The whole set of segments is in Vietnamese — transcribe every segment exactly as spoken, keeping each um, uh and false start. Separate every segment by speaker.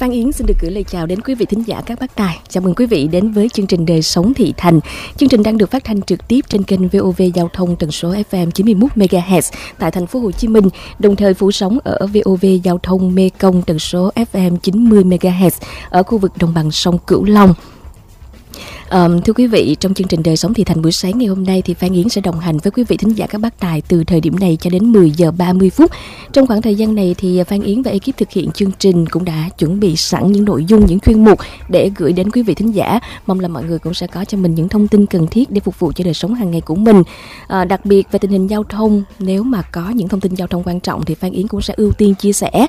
Speaker 1: Phan Yến xin được gửi lời chào đến quý vị thính giả các bác tài. Chào mừng quý vị đến với chương trình Đời sống thị thành. Chương trình đang được phát thanh trực tiếp trên kênh vê o vê Giao thông tần số ép em chín mươi mốt mê ga héc tại thành phố Hồ Chí Minh, đồng thời phủ sóng ở vê o vê Giao thông Mê Công tần số ép em chín mươi mê ga héc ở khu vực đồng bằng sông Cửu Long. Um, thưa quý vị, trong chương trình Đời sống thị thành buổi sáng ngày hôm nay thì Phan Yến sẽ đồng hành với quý vị thính giả các bác tài từ thời điểm này cho đến mười giờ ba mươi phút. Trong khoảng thời gian này thì Phan Yến và ekip thực hiện chương trình cũng đã chuẩn bị sẵn những nội dung, những chuyên mục để gửi đến quý vị thính giả. Mong là mọi người cũng sẽ có cho mình những thông tin cần thiết để phục vụ cho đời sống hàng ngày của mình. À, đặc biệt về tình hình giao thông, nếu mà có những thông tin giao thông quan trọng thì Phan Yến cũng sẽ ưu tiên chia sẻ,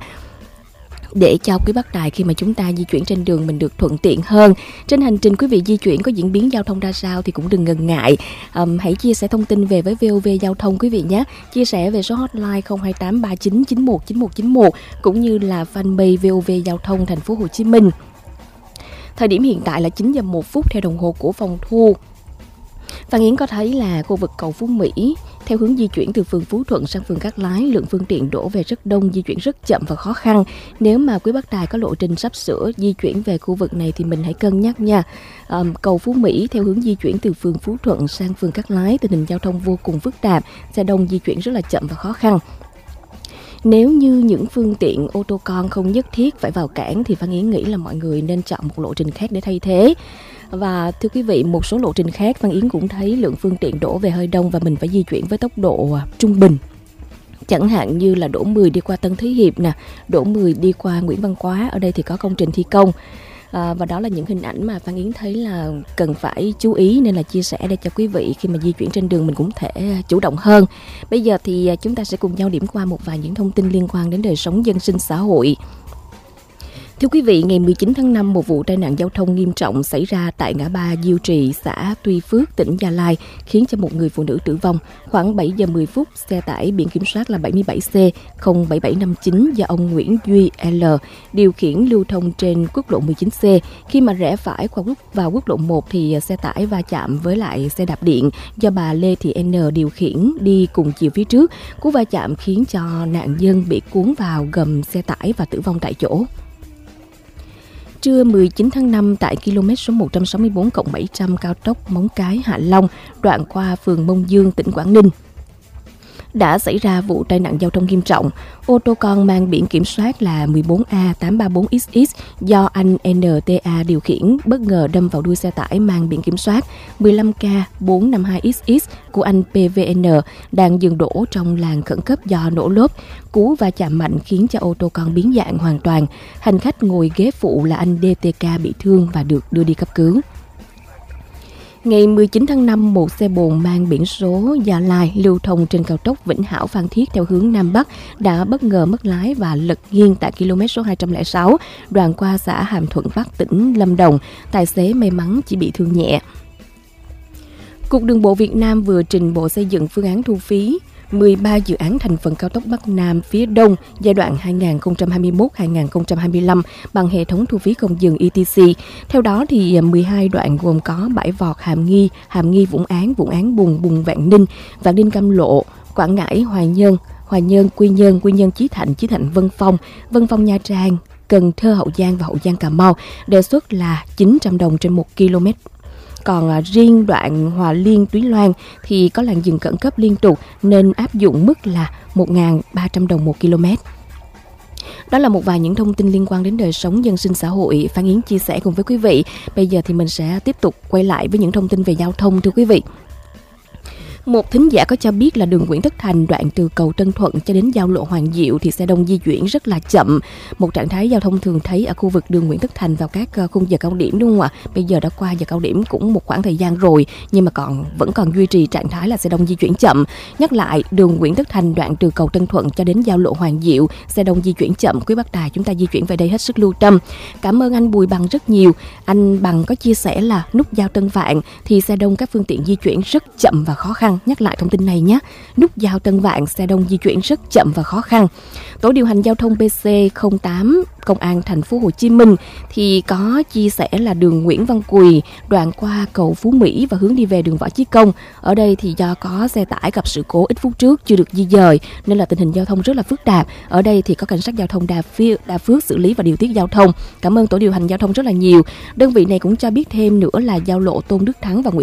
Speaker 1: để cho quý bác tài khi mà chúng ta di chuyển trên đường mình được thuận tiện hơn. Trên hành trình quý vị di chuyển có diễn biến giao thông ra sao thì cũng đừng ngần ngại, um, hãy chia sẻ thông tin về với vê o vê Giao thông quý vị nhé. Chia sẻ về số hotline không hai tám ba chín chín một chín một chín một cũng như là fanpage vê o vê Giao thông thành phố Hồ Chí Minh. Thời điểm hiện tại là chín giờ một phút theo đồng hồ của phòng thu. Phan Yến có thấy là khu vực cầu Phú Mỹ theo hướng di chuyển từ phường Phú Thuận sang phường Cát Lái, lượng phương tiện đổ về rất đông, di chuyển rất chậm và khó khăn. Nếu mà quý bác tài có lộ trình sắp sửa di chuyển về khu vực này thì mình hãy cân nhắc nha. Um, cầu Phú Mỹ theo hướng di chuyển từ phường Phú Thuận sang phường Cát Lái, tình hình giao thông vô cùng phức tạp, xe đông di chuyển rất là chậm và khó khăn. Nếu như những phương tiện ô tô con không nhất thiết phải vào cảng thì Phan Yến nghĩ là mọi người nên chọn một lộ trình khác để thay thế. Và thưa quý vị, một số lộ trình khác Phan Yến cũng thấy lượng phương tiện đổ về hơi đông và mình phải di chuyển với tốc độ trung bình. Chẳng hạn như là đổ mười đi qua Tân Thới Hiệp nè, đổ mười đi qua Nguyễn Văn Quá, ở đây thì có công trình thi công. À, và đó là những hình ảnh mà Phan Yến thấy là cần phải chú ý, nên là chia sẻ để cho quý vị khi mà di chuyển trên đường mình cũng thể chủ động hơn. Bây giờ thì chúng ta sẽ cùng nhau điểm qua một vài những thông tin liên quan đến đời sống dân sinh xã hội. Thưa quý vị, ngày mười chín tháng năm, một vụ tai nạn giao thông nghiêm trọng xảy ra tại ngã ba Diêu Trì, xã Tuy Phước, tỉnh Gia Lai, khiến cho một người phụ nữ tử vong. Khoảng bảy giờ mười phút, xe tải biển kiểm soát là bảy mươi bảy C không bảy bảy năm chín do ông Nguyễn Duy L điều khiển lưu thông trên quốc lộ mười chín C. Khi mà rẽ phải qua quốc vào quốc lộ một thì xe tải va chạm với lại xe đạp điện do bà Lê Thị N điều khiển đi cùng chiều phía trước. Cú va chạm khiến cho nạn nhân bị cuốn vào gầm xe tải và tử vong tại chỗ. Trưa mười chín tháng năm, tại km số một trăm sáu mươi bốn cộng bảy trăm cao tốc Móng Cái - Hạ Long, đoạn qua phường Mông Dương, tỉnh Quảng Ninh, đã xảy ra vụ tai nạn giao thông nghiêm trọng. Ô tô con mang biển kiểm soát là mười bốn A tám ba bốn X X do anh en tê a điều khiển bất ngờ đâm vào đuôi xe tải mang biển kiểm soát mười lăm K bốn năm hai X X của anh pê vê en đang dừng đỗ trong làn khẩn cấp do nổ lốp. Cú va chạm mạnh khiến cho ô tô con biến dạng hoàn toàn. Hành khách ngồi ghế phụ là anh đê tê ca bị thương và được đưa đi cấp cứu. Ngày mười chín tháng năm, một xe bồn mang biển số Gia Lai lưu thông trên cao tốc Vĩnh Hảo - Phan Thiết theo hướng Nam Bắc đã bất ngờ mất lái và lật nghiêng tại km số hai trăm lẻ sáu, đoạn qua xã Hàm Thuận Bắc, tỉnh Lâm Đồng. Tài xế may mắn chỉ bị thương nhẹ. Cục Đường bộ Việt Nam vừa trình Bộ Xây dựng phương án thu phí mười ba dự án thành phần cao tốc Bắc Nam phía Đông giai đoạn hai nghìn không trăm hai mươi mốt đến hai nghìn không trăm hai mươi lăm bằng hệ thống thu phí không dừng e tê xê. Theo đó thì mười hai đoạn gồm có Bãi Vọt, Hàm Nghi, Hàm Nghi Vũng Áng, Vũng Áng Bùng, Bùng Vạn Ninh, Vạn Ninh Cam Lộ, Quảng Ngãi Hoài Nhơn, Hoài Nhơn Quy Nhơn, Quy Nhơn Chí Thạnh, Chí Thạnh Vân Phong, Vân Phong Nha Trang, Cần Thơ Hậu Giang và Hậu Giang Cà Mau, đề xuất là chín trăm đồng trên một km. Còn à, riêng đoạn Hòa Liên Túy Loan thì có làn dừng khẩn cấp liên tục nên áp dụng mức là một nghìn ba trăm đồng một km. Đó là một vài những thông tin liên quan đến đời sống dân sinh xã hội Phan Yến chia sẻ cùng với quý vị. Bây giờ thì mình sẽ tiếp tục quay lại với những thông tin về giao thông, thưa quý vị. Một thính giả có cho biết là đường Nguyễn Tất Thành đoạn từ cầu Tân Thuận cho đến giao lộ Hoàng Diệu thì xe đông di chuyển rất là chậm. Một trạng thái giao thông thường thấy ở khu vực đường Nguyễn Tất Thành vào các khung giờ cao điểm, đúng không ạ? Bây giờ đã qua giờ cao điểm cũng một khoảng thời gian rồi nhưng mà còn vẫn còn duy trì trạng thái là xe đông di chuyển chậm. Nhắc lại, đường Nguyễn Tất Thành đoạn từ cầu Tân Thuận cho đến giao lộ Hoàng Diệu, xe đông di chuyển chậm. Quý bác tài chúng ta di chuyển về đây hết sức lưu tâm. Cảm ơn anh Bùi Bằng rất nhiều. Anh Bằng có chia sẻ là nút giao Tân Vạn thì xe đông các phương tiện di chuyển rất chậm và khó khăn. khăn. Nhắc lại thông tin này nhé. Nút giao Tân Vạn xe đông di chuyển rất chậm và khó khăn. Tổ điều hành giao thông pê xê không tám Công an thành phố Hồ Chí Minh thì có chia sẻ là đường Nguyễn Văn Quỳ đoạn qua cầu Phú Mỹ và hướng đi về đường Võ Chí Công. Ở đây thì do có xe tải gặp sự cố ít phút trước chưa được di dời nên là tình hình giao thông rất là phức tạp. Ở đây thì có cảnh sát giao thông Đa Phước, Đa Phước xử lý và điều tiết giao thông. Cảm ơn tổ điều hành giao thông rất là nhiều. Đơn vị này cũng cho biết thêm nữa là giao lộ Tôn Đức Thắng và Nguyễn